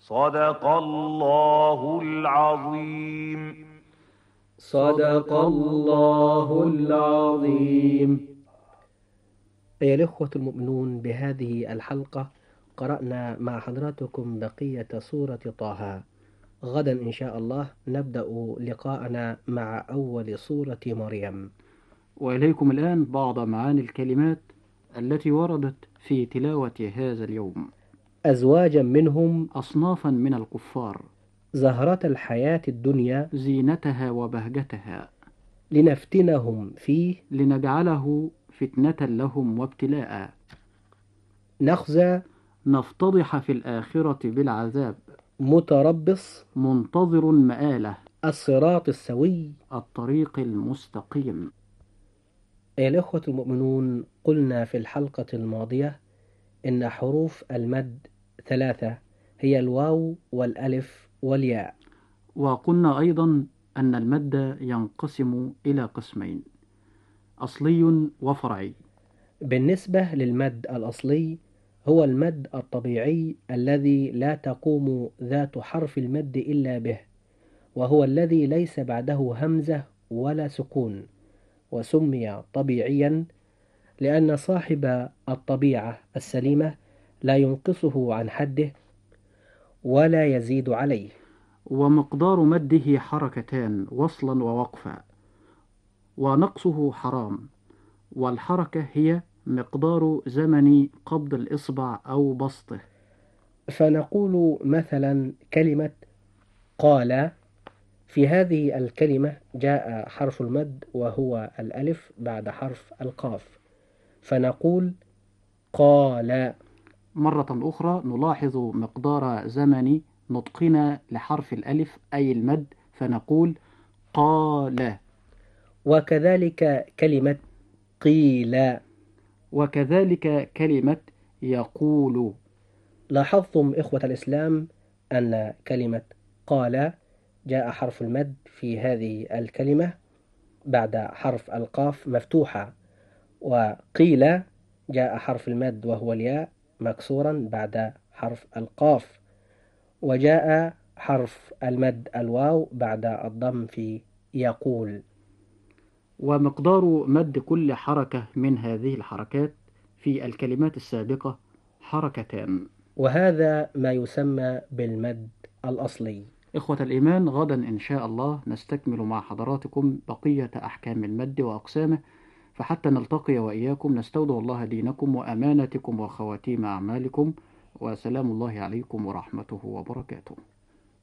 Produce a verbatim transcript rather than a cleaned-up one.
صدق الله العظيم. صدق الله العظيم. أيها الإخوة المؤمنون، بهذه الحلقة قرأنا مع حضراتكم بقية سورة طه. غدا إن شاء الله نبدأ لقاءنا مع أول سورة مريم. وإليكم الآن بعض معاني الكلمات التي وردت في تلاوة هذا اليوم. أزواجا منهم، أصنافا من الكفار، زهرة الحياة الدنيا، زينتها وبهجتها، لنفتنهم فيه، لنجعله فتنة لهم وابتلاء، نخزى، نفتضح في الآخرة بالعذاب، متربص، منتظر مآله، الصراط السوي، الطريق المستقيم. أيها الإخوة المؤمنون، قلنا في الحلقة الماضية إن حروف المد ثلاثة، هي الواو والألف والياء. وقلنا أيضا أن المد ينقسم إلى قسمين: أصلي وفرعي. بالنسبة للمد الأصلي، هو المد الطبيعي الذي لا تقوم ذات حرف المد إلا به، وهو الذي ليس بعده همزة ولا سكون، وسمي طبيعيا لأن صاحب الطبيعة السليمة لا ينقصه عن حده ولا يزيد عليه. ومقدار مده حركتان وصلا ووقفا، ونقصه حرام، والحركة هي مقدار زمن قبض الإصبع أو بسطه. فنقول مثلا كلمة قال، في هذه الكلمة جاء حرف المد وهو الألف بعد حرف القاف، فنقول قال. مرة أخرى نلاحظ مقدار زمن نطقنا لحرف الألف أي المد، فنقول قال. وكذلك كلمة قيل، وكذلك كلمة يقول. لاحظتم إخوة الإسلام أن كلمة قال جاء حرف المد في هذه الكلمة بعد حرف القاف مفتوحة، وقيل جاء حرف المد وهو الياء مكسورا بعد حرف القاف، وجاء حرف المد الواو بعد الضم في يقول. ومقدار مد كل حركة من هذه الحركات في الكلمات السابقة حركتان، وهذا ما يسمى بالمد الأصلي. إخوة الإيمان، غدا إن شاء الله نستكمل مع حضراتكم بقية أحكام المد وأقسامه، فحتى نلتقي وإياكم نستودع الله دينكم وأمانتكم وخواتيم أعمالكم، وسلام الله عليكم ورحمته وبركاته.